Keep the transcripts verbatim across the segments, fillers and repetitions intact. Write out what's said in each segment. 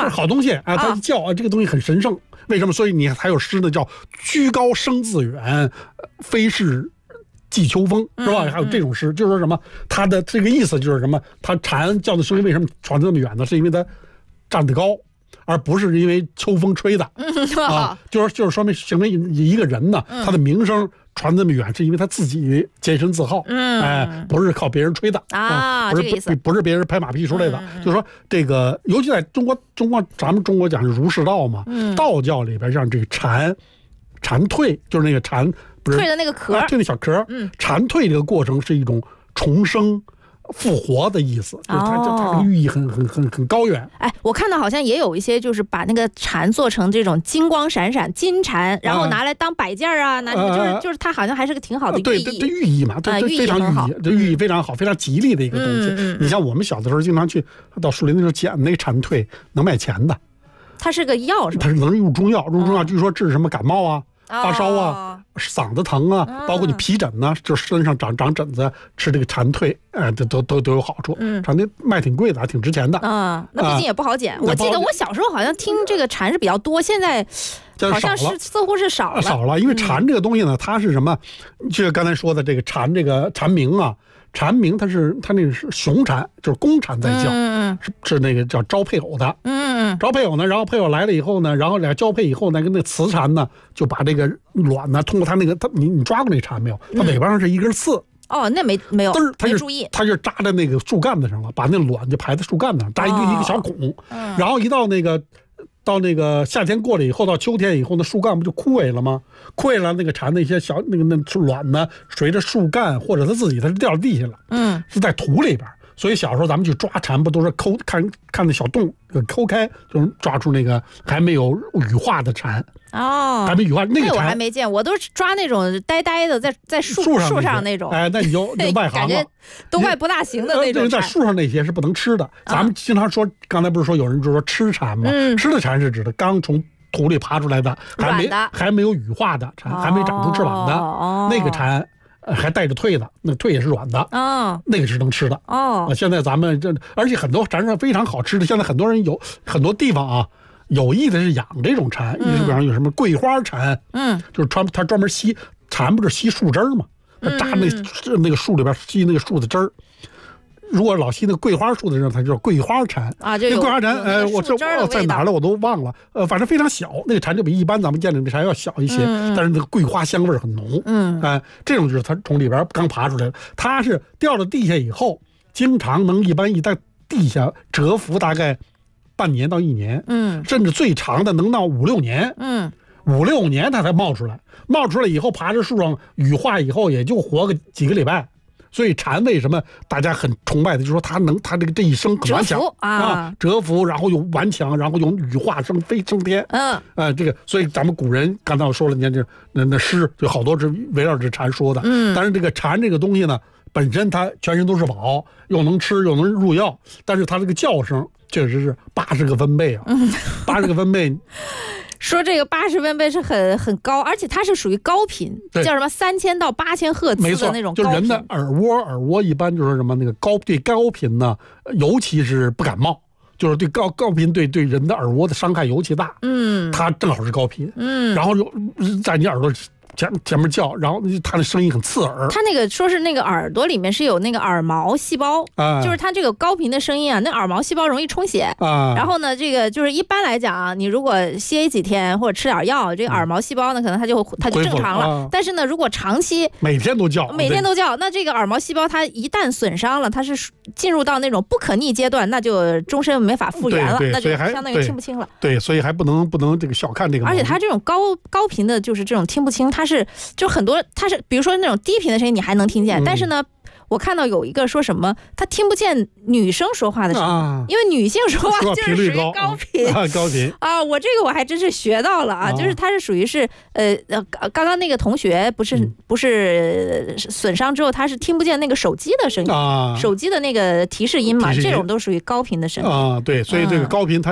嘛，好东西啊，它一叫啊，这个东西很神圣。为什么？所以你还有诗呢，叫居高声自远，非是寄秋风，是吧？ 嗯、 还有这种诗，就是说什么？它的这个意思就是什么？它蝉叫的声音为什么传得那么远呢？是因为它站得高，而不是因为秋风吹的。 嗯、 啊，就是就是说明形容一个人呢，他的名声传这么远，是因为他自己洁身自好， 嗯， 哎，不是靠别人吹的啊， 不是这个意思， 不是别人拍马屁出来的。 嗯、 就是说这个，尤其在中国，中国咱们中国讲是儒释道嘛， 嗯、 道教里边让这个蝉蝉蜕，就是那个蝉不是蜕的那个壳， 啊、蜕那小壳， 嗯， 蝉蜕这个过程是一种重生。复活的意思，就是它它它的寓意很很很很高远。 哎，我看到好像也有一些就是把那个蝉做成这种金光闪闪金蝉，然后拿来当摆件啊，拿就是就是它好像还是个挺好的寓意。 对，这这寓意嘛，对，非常寓意，这寓意非常好，非常吉利的一个东西。你像我们小的时候经常去到树林的时候捡那个蝉蜕，能卖钱的。 它是个药是吧？ 它是能入中药，入中药据说治什么感冒啊。发烧啊，嗓子疼啊，包括你皮疹呢，就身上长长疹子，吃这个蝉蜕，哎，这都都都有好处。 嗯， 蝉蜕卖挺贵的，还挺值钱的。 啊，那毕竟也不好捡。我记得我小时候好像听这个蝉是比较多，现在好像是似乎是少了。 少了，因为蝉这个东西呢，它是什么？就刚才说的这个蝉，这个蝉鸣啊。蝉鸣它是它那个是雄蝉，就是公蝉在叫， 嗯、 是是那个叫招配偶的， 嗯， 招配偶呢，然后配偶来了以后呢，然后俩交配以后呢，跟那个雌蝉呢就把这个卵呢通过它那个它你你抓过那蝉没有？它尾巴上是一根刺。 嗯、哦，那没没有， 它没注意， 它就扎在那个树干子上了，把那卵就排在树干子上，扎一个、哦、一个小孔， 嗯、 然后一到那个。到那个夏天过了以后，到秋天以后，那树干不就枯萎了吗？枯萎了，那个蝉那些小那个那卵呢，随着树干或者它自己，它是掉地下了， 嗯， 是在土里边。所以小时候咱们去抓蝉，不都是抠看看那小洞，抠开就能抓出那个还没有羽化的蝉哦， 还没羽化那个蝉我还没见，我都是抓那种呆呆的，在在树树上树上那种。 哎，那你就就外行了， 都外不大行的那种。 在树上那些是不能吃的。咱们经常说，刚才不是说有人就说吃蝉吗？ 嗯、 吃的蝉是指的刚从土里爬出来的，还没还没有羽化的蝉，还没长出翅膀的、 哦、 那个蝉。还带着蜕的，那蜕也是软的， 哦， 那个是能吃的哦。 啊，现在咱们这，而且很多蝉是非常好吃的。现在很多人有很多地方啊，有意的是养这种蝉，你、嗯、比方有什么桂花蝉， 嗯， 就是专它专门吸蝉，不是吸树枝儿嘛？它扎那、嗯、那个树里边吸那个树的汁儿。如果老吸那个桂花树的时候，它叫桂花蝉啊，就有桂花蝉，哎，我这我在哪儿了我都忘了，呃，反正非常小，那个蝉就比一般咱们见的那蝉要小一些， 嗯、 但是那个桂花香味很浓， 嗯， 哎、呃，这种就是它从里边刚爬出来的，它是掉到地下以后，经常能一般一在地下蛰伏大概半年到一年， 嗯， 甚至最长的能到五六年， 嗯， 五六年它才冒出来，冒出来以后爬在树上羽化以后也就活个几个礼拜。所以蝉为什么大家很崇拜的，就是说它能，它这个这一生很顽强啊， 蛰伏，然后又顽强，然后又羽化升飞升天。 嗯， 呃，这个，所以咱们古人刚才我说了，你看这那那诗就好多是围绕着蝉说的。 嗯， 但是这个蝉这个东西呢，本身它全身都是宝，又能吃又能入药，但是它这个叫声确实是八十个分贝啊，八十个分贝。 说这个八十分贝是很很高，而且它是属于高频，叫什么三千到八千赫兹的那种高频。 就人的耳蜗，耳蜗一般就是什么那个高对高频呢，尤其是不感冒，就是对高高频对对人的耳蜗的伤害尤其大。 嗯， 它正好是高频， 嗯， 然后就在你耳朵前前面叫，然后它的声音很刺耳。 它那个说是那个耳朵里面是有那个耳毛细胞， 啊、 就是它这个高频的声音啊，那耳毛细胞容易充血啊。 然后呢，这个就是一般来讲啊，你如果歇几天或者吃点药，这个耳毛细胞呢，可能它就它就正常了。 啊、 但是呢，如果长期每天都叫， 每天都叫，那这个耳毛细胞它一旦损伤了，它是进入到那种不可逆阶段，那就终身没法复原了，那就相当于听不清了。 对，所以还不能不能这个小看这个。 而且它这种高高频的，就是这种听不清，它是就很。很多它是比如说那种低频的声音你还能听见、嗯、但是呢我看到有一个说什么他听不见女生说话的声音、啊、因为女性说话就是属于高频啊高频啊，我这个我还真是学到了啊，啊就是它是属于是呃刚刚那个同学不是、嗯、不是损伤之后他是听不见那个手机的声音啊，手机的那个提示音嘛，这种都属于高频的声音啊，对，所以这个高频它是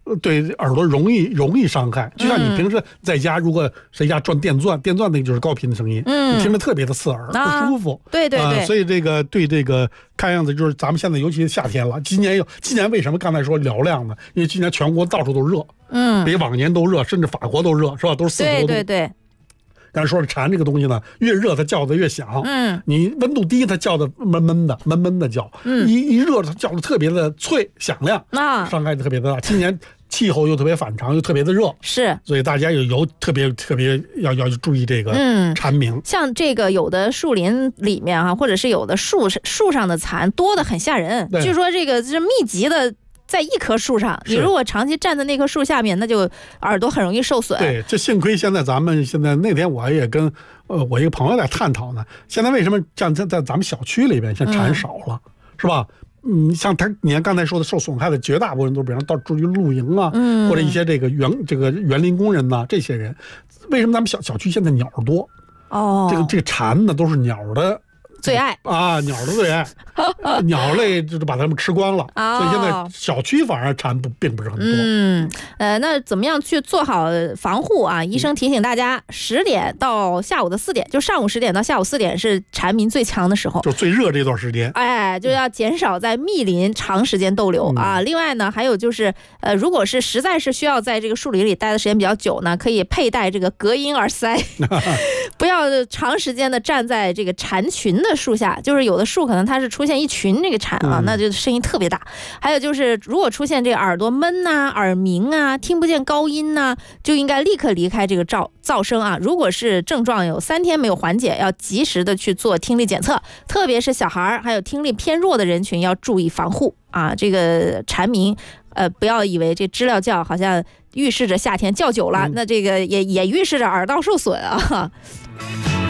对耳朵容易容易伤害。就像你平时在家，如果谁家转电钻，电钻那个就是高频的声音，嗯，你听着特别的刺耳，啊、不舒服。 对对对、 呃，所以这个对这个看样子就是咱们现在尤其是夏天了，今年有今年为什么刚才说嘹亮呢？因为今年全国到处都热，嗯，比往年都热，甚至法国都热，是吧？都是四十多度。 对对对。 刚才说的蝉这个东西呢，越热它叫的越响，嗯，你温度低它叫的闷闷的，闷闷的叫，嗯，一一热它叫的特别的脆响亮，啊，伤害特别的大。今年气候又特别反常，又特别的热， 是， 所以大家有有特别特别要要注意这个蝉鸣。嗯、 像这个有的树林里面啊，或者是有的树树上的蝉多的很吓人，据说这个是密集的。在一棵树上，你如果长期站在那棵树下面，那就耳朵很容易受损。 对，这幸亏现在咱们现在那天我也跟呃我一个朋友在探讨呢，现在为什么像在在咱们小区里边像蝉少了，嗯、是吧？嗯，像他你看刚才说的受损害的绝大部分都比方到出去露营啊，嗯、或者一些这个园这个园林工人呐、啊，这些人，为什么咱们小小区现在鸟多？哦，这个这个蝉呢都是鸟的。 最爱啊，鸟的最爱，鸟类就是把它们吃光了，哦、所以现在小区反而蝉不并不是很多。 嗯，呃，那怎么样去做好防护啊？医生提醒大家，十点到下午的四点，就上午十点到下午四点是蝉鸣最强的时候， 就最热这段时间。 哎，就要减少在密林长时间逗留、嗯、啊。另外呢，还有就是，呃，如果是实在是需要在这个树林里待的时间比较久呢，可以佩戴这个隔音耳塞，不要长时间的站在这个蝉群的树下，就是有的树可能它是出现一群这个蝉啊，嗯、那就声音特别大。还有就是，如果出现这个耳朵闷呐、啊、耳鸣啊、听不见高音呐、啊，就应该立刻离开这个噪噪声啊。如果是症状有三天没有缓解，要及时的去做听力检测，特别是小孩还有听力偏弱的人群要注意防护啊。这个蝉鸣，呃，不要以为这知了叫好像预示着夏天叫久了，嗯、那这个也也预示着耳道受损啊。